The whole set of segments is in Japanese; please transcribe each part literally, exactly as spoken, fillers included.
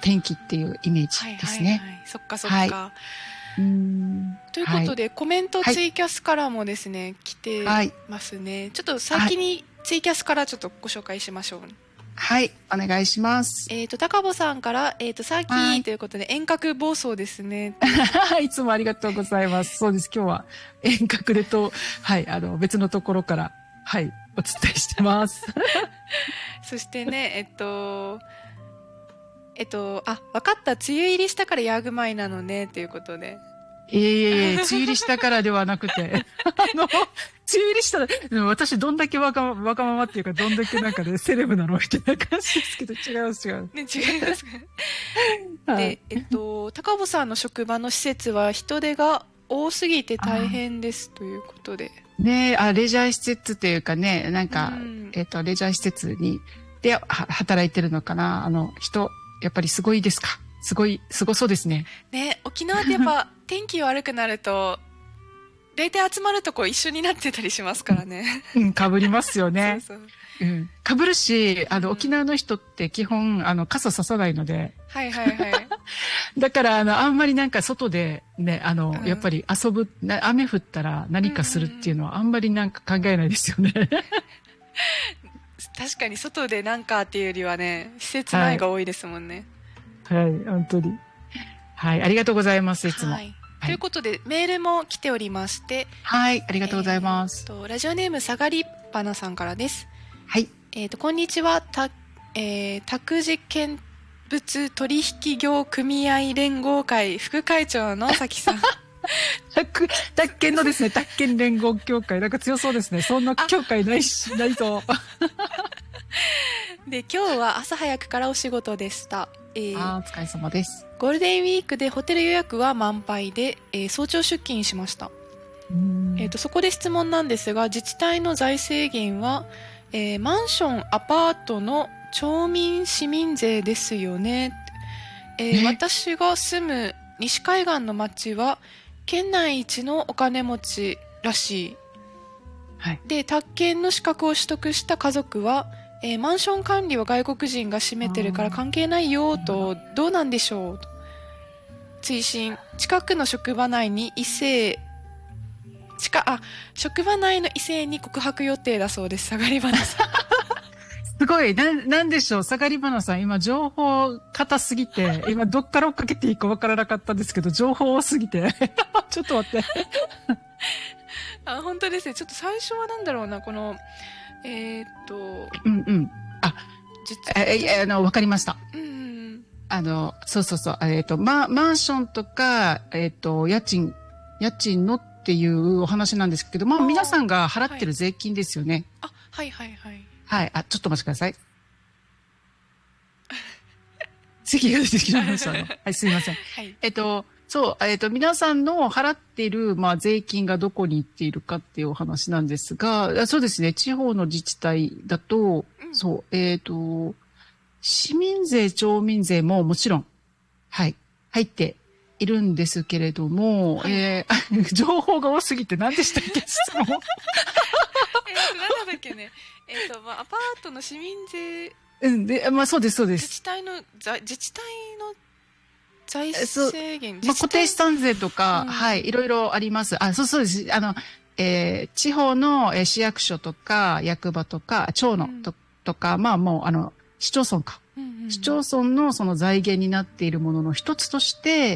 天気っていうイメージですね。 はいはいはい、そっかそっか。はい、 うーんということで、はい、コメントツイキャスからもですね、はい、来てますね。ちょっと先にツイキャスからちょっとご紹介しましょう。 はい、お願いします。 えっ、ー、と、高保さんから、えっ、ー、と、さっきということで、遠隔暴走ですね。 いつもありがとうございます。そうです。今日は遠隔でと、はい、あの、別のところから、はい、お伝えしてます。 そしてね、えっと、えっと、あ、わかった。梅雨入りしたからヤーグマイなのね、ということで。 いえいえいえ、梅雨入りしたからではなくて、あの、梅雨入りしたら、私どんだけわが、わがままっていうか、どんだけなんかね、セレブなのみたいな感じですけど、違います違う。 ね、違いますか。はい、で、えっと、高保さんの職場の施設は人手が多すぎて大変ですということで。 ねあ、レジャー施設っていうかね、なんか、うん、えっと、レジャー施設に、で、働いてるのかな。あの、人、やっぱりすごいですか。すごい、すごそうですね。 ね、沖縄ってやっぱ天気悪くなると、大体集まるとこ一緒になってたりしますからね。 うん、被りますよね。そうそう。うん。被るし、あの、うん、沖縄の人って基本、あの、傘ささないので。 はいはいはい。 だから、あの、あんまりなんか外でね、あの、うん、やっぱり遊ぶ、雨降ったら何かするっていうのはあんまりなんか考えないですよね。 確かに外でなんかっていうよりはね、施設内が多いですもんね。 はい、はい、本当に。はい、ありがとうございます、いつも。はいということで、メールも来ておりまして。 はい、ありがとうございます。 えー、とラジオネーム、さがりばなさんからです。 はい。 えっ、と、こんにちは。た、えー、託児建物取引業組合連合会副会長のさきさん。 宅、宅建のですね、宅建連合協会。なんか強そうですね。そんな協会ないし、ないぞ。 で、今日は朝早くからお仕事でした。 えー、あ、お疲れ様です。 ゴールデンウィークでホテル予約は満杯で、えー、早朝出勤しました。えーと、そこで質問なんですが、自治体の財政源は、えー、マンション、アパートの町民市民税ですよね。えー、私が住む西海岸の町は県内一のお金持ちらしい。はい、で、宅建の資格を取得した家族は、えー、マンション管理は外国人が占めてるから関係ないよと、どうなんでしょうと。追伸、近くの職場内に異性、近、あ、職場内の異性に告白予定だそうです、下がり花さん。 すごい、な、なんでしょう、下がり花さん、今情報硬すぎて、今どっから追っかけていいかわからなかったんですけど、情報多すぎて。ちょっと待って。 あ、本当ですね。ちょっと最初はなんだろうな、この、えー、っと。 うんうん。あ、え、え、あの、わかりました。 うん。 あの、そうそうそう、えー、っと、ま、マンションとか、えー、っと、家賃、家賃のっていうお話なんですけど、まあ、皆さんが払ってる税金ですよね。 あ、はいはいはい。 はい。あ、ちょっとお待ちください。席が出てきましたね。はい、すいません。はい、えっと、そう、えっと、皆さんの払っている、まあ、税金がどこに行っているかっていうお話なんですが、そうですね、地方の自治体だと、うん、そう、えっと、市民税、町民税ももちろん、はい、入っているんですけれども、はい、えー、情報が多すぎて何でしたっけ、質問。えっと、 何だっけね。えっと、まあ、アパートの市民税、 うん、で、まあ、そうです、そうです。 自治体の、自治体の財政源、 まあ、固定資産税とか、うん、はい、いろいろあります。あ、そうそうです。あの、えー、地方の、えー、市役所とか、役場とか、町のと、うん、とか、まあもう、あの、市町村か。うんうんうん、市町村のその財源になっているものの一つとして、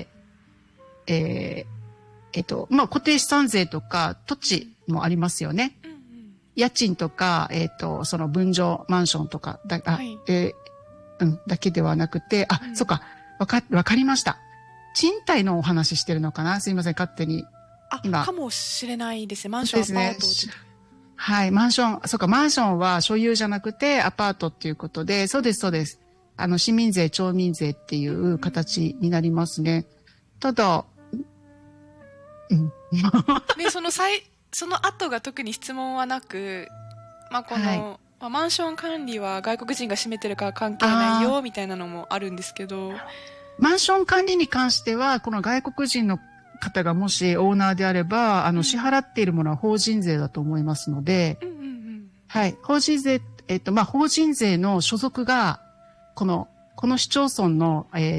えー、えっと、まあ、固定資産税とか、土地もありますよね。うんうん、家賃とか、えっと、その分譲マンションとか、だ、あ、はい、えー、うん、だけではなくて、あ、うん、そっか。わか、わかりました。賃貸のお話してるのかな、すいません、勝手に。 あ、今。かもしれないですね。マンション、ですね、アパート。 はい、マンション、そうか、マンションは所有じゃなくてアパートっていうことで、そうです、そうです。あの、市民税、町民税っていう形になりますね。ただ、うん。 で、その際、その後が特に質問はなく、まあ、この、はい、まあ、マンション管理は外国人が占めてるから関係ないよみたいなのもあるんですけど、 マンション管理に関してはこの外国人の方がもしオーナーであれば、あの、支払っているものは法人税だと思いますので、うんうんうん、はい、法人税、えっと、まあ、法人税の所属がこのこの市町村の、えー